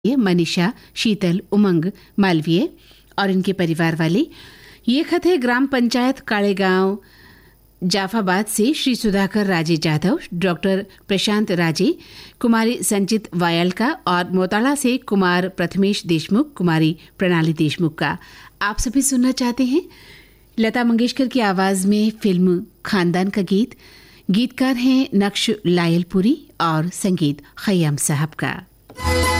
ये मनीषा, शीतल, उमंग, मालवीय और इनके परिवार वाले। ये खत है ग्राम पंचायत काड़ेगांव जाफाबाद से श्री सुधाकर राजे जाधव, डॉक्टर प्रशांत राजे, कुमारी संचित वायलका और मोताड़ा से कुमार प्रथमेश देशमुख, कुमारी प्रणाली देशमुख का। आप सभी सुनना चाहते हैं लता मंगेशकर की आवाज में फिल्म खानदान का गीत। गीतकार हैं नक्श लायलपुरी और संगीत खयाम साहब का।